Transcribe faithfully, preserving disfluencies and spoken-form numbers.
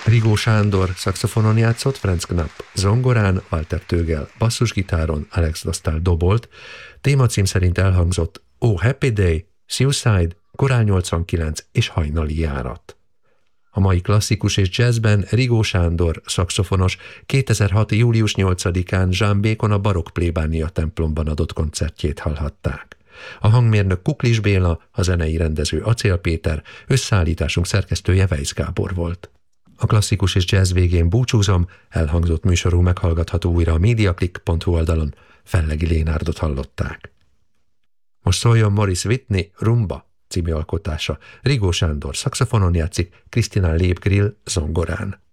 Rigó Sándor szaxofonon játszott, Franz Knapp zongorán, Walter Tögel basszusgitáron, Alex Dostál dobolt. Témacím szerint elhangzott Oh Happy Day, Suicide, Korál nyolcvankilenc és Hajnali járat. A mai klasszikus és jazzben Rigó Sándor szaxofonos kétezer-hat. július nyolcadikán Jean Bacon a barokk plébánia templomban adott koncertjét hallhatták. A hangmérnök Kuklis Béla, a zenei rendező Acél Péter, összeállításunk szerkesztője Weisz Gábor volt. A klasszikus és jazz végén búcsúzom, elhangzott műsorunk meghallgatható újra a mediaclick pont hu oldalon. Fellegi Lénárdot hallották. Most szóljon Morris Whitney Rumba című alkotása. Rigó Sándor szaxofonon játszik, Krisztina Lébgrill zongorán.